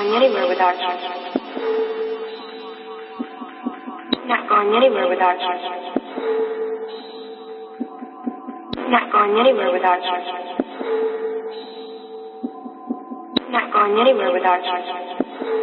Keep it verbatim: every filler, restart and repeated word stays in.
going anywhere without you. Not going anywhere without you. Not going anywhere without you. Not going anywhere without you.